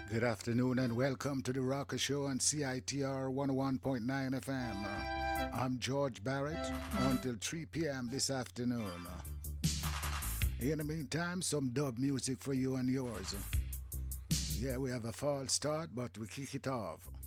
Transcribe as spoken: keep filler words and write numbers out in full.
Good afternoon and welcome to the Rocker Show on C I T R one oh one point nine F M. I'm George Barrett until three p m this afternoon. In the meantime, some dub music for you and yours. Yeah, we have a false start, but we kick it off.